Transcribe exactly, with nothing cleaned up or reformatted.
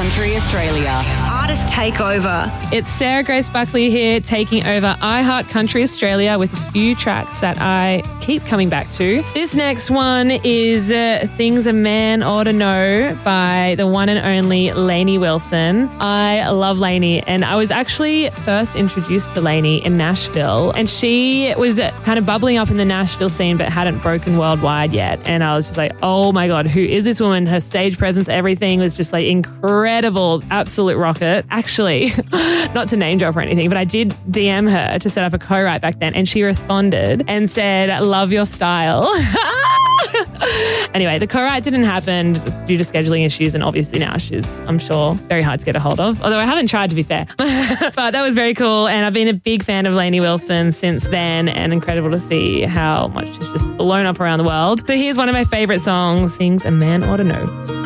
Country Australia. Artist Takeover. It's Sarah Grace Buckley here, taking over iHeart Country Australia with a few tracks that I keep coming back to. This next one is uh, Things a Man Ought to Know by the one and only Lainey Wilson. I love Lainey, and I was actually first introduced to Lainey in Nashville, and she was kind of bubbling up in the Nashville scene but hadn't broken worldwide yet. And I was just like, oh my God, who is this woman? Her stage presence, everything was just like incredible, absolute rocket. Actually, not to name drop or anything, but I did D M her to set up a co-write back then, and she responded and said, love your style. Anyway, the co-write didn't happen due to scheduling issues, and obviously now she's, I'm sure, very hard to get a hold of, although I haven't tried, to be fair. But that was very cool, and I've been a big fan of Lainey Wilson since then, and incredible to see how much she's just blown up around the world. So here's one of my favourite songs, Things a Man Ought to Know.